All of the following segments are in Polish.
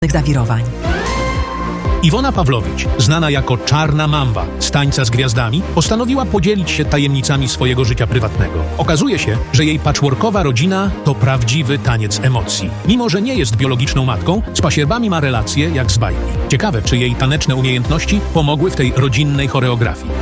zawirowań. Iwona Pawłowicz, znana jako Czarna Mamba z Tańca z Gwiazdami, postanowiła podzielić się tajemnicami swojego życia prywatnego. Okazuje się, że jej patchworkowa rodzina to prawdziwy taniec emocji. Mimo że nie jest biologiczną matką, z pasierbami ma relacje jak z bajki. Ciekawe, czy jej taneczne umiejętności pomogły w tej rodzinnej choreografii.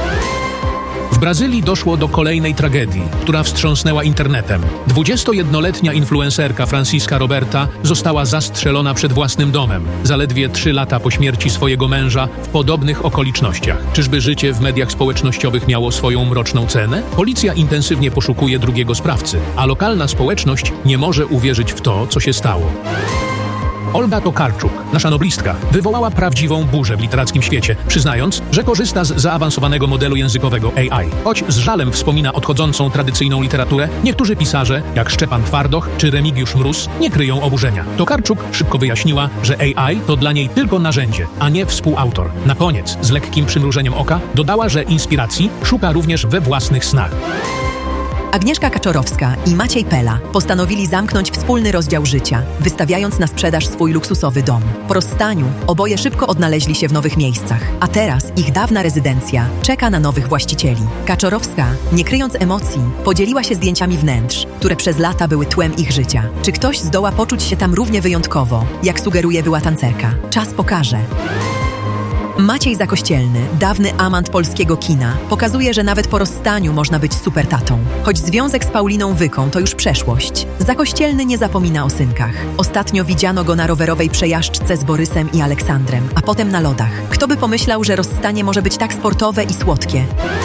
W Brazylii doszło do kolejnej tragedii, która wstrząsnęła internetem. 21-letnia influencerka Francisca Roberta została zastrzelona przed własnym domem, zaledwie 3 lata po śmierci swojego męża w podobnych okolicznościach. Czyżby życie w mediach społecznościowych miało swoją mroczną cenę? Policja intensywnie poszukuje drugiego sprawcy, a lokalna społeczność nie może uwierzyć w to, co się stało. Olga Tokarczuk, nasza noblistka, wywołała prawdziwą burzę w literackim świecie, przyznając, że korzysta z zaawansowanego modelu językowego AI. Choć z żalem wspomina odchodzącą tradycyjną literaturę, niektórzy pisarze, jak Szczepan Twardoch czy Remigiusz Mróz, nie kryją oburzenia. Tokarczuk szybko wyjaśniła, że AI to dla niej tylko narzędzie, a nie współautor. Na koniec, z lekkim przymrużeniem oka, dodała, że inspiracji szuka również we własnych snach. Agnieszka Kaczorowska i Maciej Pela postanowili zamknąć wspólny rozdział życia, wystawiając na sprzedaż swój luksusowy dom. Po rozstaniu oboje szybko odnaleźli się w nowych miejscach, a teraz ich dawna rezydencja czeka na nowych właścicieli. Kaczorowska, nie kryjąc emocji, podzieliła się zdjęciami wnętrz, które przez lata były tłem ich życia. Czy ktoś zdoła poczuć się tam równie wyjątkowo, jak sugeruje była tancerka? Czas pokaże. Maciej Zakościelny, dawny amant polskiego kina, pokazuje, że nawet po rozstaniu można być super tatą. Choć związek z Pauliną Wyką to już przeszłość, Zakościelny nie zapomina o synkach. Ostatnio widziano go na rowerowej przejażdżce z Borysem i Aleksandrem, a potem na lodach. Kto by pomyślał, że rozstanie może być tak sportowe i słodkie?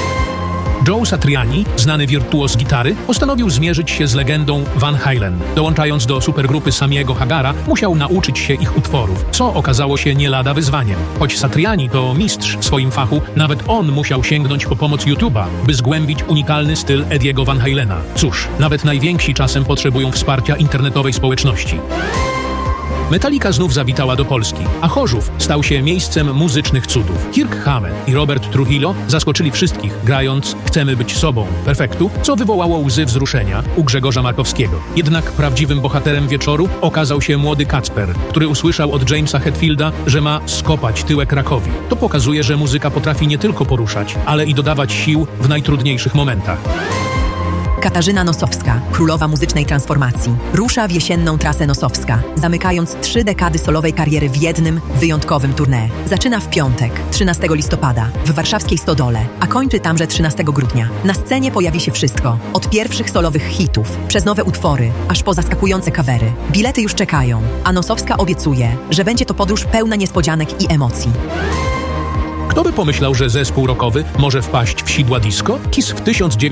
Joe Satriani, znany wirtuoz gitary, postanowił zmierzyć się z legendą Van Halen. Dołączając do supergrupy Samiego Hagara, musiał nauczyć się ich utworów, co okazało się nie lada wyzwaniem. Choć Satriani to mistrz w swoim fachu, nawet on musiał sięgnąć po pomoc YouTube'a, by zgłębić unikalny styl Ediego Van Halena. Cóż, nawet najwięksi czasem potrzebują wsparcia internetowej społeczności. Metallica znów zawitała do Polski, a Chorzów stał się miejscem muzycznych cudów. Kirk Hammett i Robert Trujillo zaskoczyli wszystkich, grając Chcemy być sobą perfektu, co wywołało łzy wzruszenia u Grzegorza Markowskiego. Jednak prawdziwym bohaterem wieczoru okazał się młody Kacper, który usłyszał od Jamesa Hetfielda, że ma skopać tyłek rakowi. To pokazuje, że muzyka potrafi nie tylko poruszać, ale i dodawać sił w najtrudniejszych momentach. Katarzyna Nosowska, królowa muzycznej transformacji, rusza w jesienną trasę Nosowska, zamykając 3 dekady solowej kariery w jednym, wyjątkowym tournée. Zaczyna w piątek, 13 listopada, w warszawskiej Stodole, a kończy tamże 13 grudnia. Na scenie pojawi się wszystko, od pierwszych solowych hitów, przez nowe utwory, aż po zaskakujące covery. Bilety już czekają, a Nosowska obiecuje, że będzie to podróż pełna niespodzianek i emocji. Kto by pomyślał, że zespół rockowy może wpaść w sidła disco? Kiss w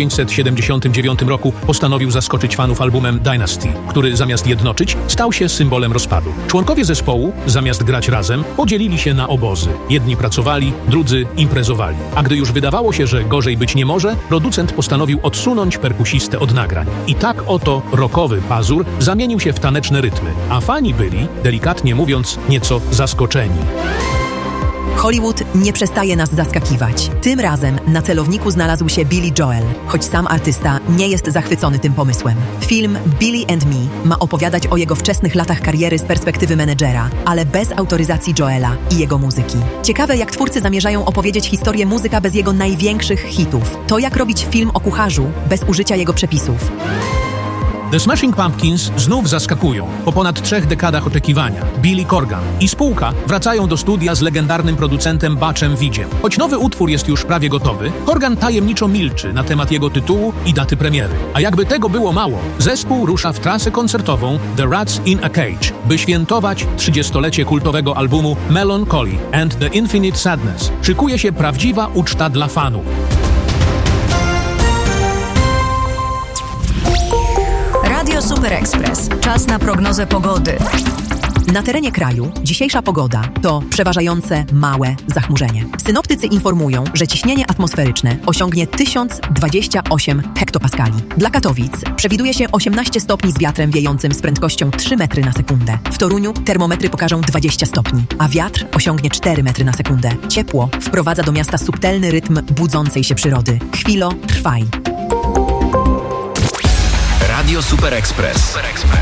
1979 roku postanowił zaskoczyć fanów albumem Dynasty, który zamiast jednoczyć, stał się symbolem rozpadu. Członkowie zespołu, zamiast grać razem, podzielili się na obozy. Jedni pracowali, drudzy imprezowali. A gdy już wydawało się, że gorzej być nie może, producent postanowił odsunąć perkusistę od nagrań. I tak oto rockowy pazur zamienił się w taneczne rytmy, a fani byli, delikatnie mówiąc, nieco zaskoczeni. Hollywood nie przestaje nas zaskakiwać. Tym razem na celowniku znalazł się Billy Joel, choć sam artysta nie jest zachwycony tym pomysłem. Film Billy and Me ma opowiadać o jego wczesnych latach kariery z perspektywy menedżera, ale bez autoryzacji Joela i jego muzyki. Ciekawe, jak twórcy zamierzają opowiedzieć historię muzyka bez jego największych hitów. To jak robić film o kucharzu bez użycia jego przepisów. The Smashing Pumpkins znów zaskakują. Po ponad 3 dekadach oczekiwania Billy Corgan i spółka wracają do studia z legendarnym producentem Butchem Vigiem. Choć nowy utwór jest już prawie gotowy, Corgan tajemniczo milczy na temat jego tytułu i daty premiery. A jakby tego było mało, zespół rusza w trasę koncertową The Rats in a Cage, by świętować 30-lecie kultowego albumu Melancholy and the Infinite Sadness. Szykuje się prawdziwa uczta dla fanów. Radio Super Express. Czas na prognozę pogody. Na terenie kraju dzisiejsza pogoda to przeważające małe zachmurzenie. Synoptycy informują, że ciśnienie atmosferyczne osiągnie 1028 hektopaskali. Dla Katowic przewiduje się 18 stopni z wiatrem wiejącym z prędkością 3 metry na sekundę. W Toruniu termometry pokażą 20 stopni, a wiatr osiągnie 4 metry na sekundę. Ciepło wprowadza do miasta subtelny rytm budzącej się przyrody. Chwilo, trwaj. Radio Super Express.